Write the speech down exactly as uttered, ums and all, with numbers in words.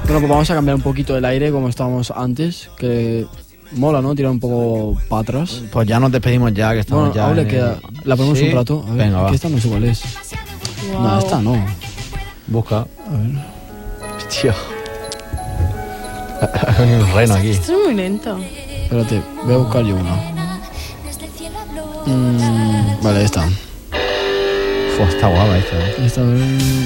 Bueno, pues vamos a cambiar un poquito el aire como estábamos antes, que mola, ¿no? Tirar un poco para atrás. Pues ya nos despedimos ya, que estamos Bueno, ya... aún le en queda... el- ¿La ponemos ¿Sí? un rato? A ver, Venga, va. que esta no sé cuál es. Wow. No, esta no. Busca. A ver. Hostia. Ha venido un reno aquí. Esto es muy lento. Espérate, voy a buscar yo una. Mm, vale, esta. Uf, está guapa esta, ¿eh? Esta, a ver...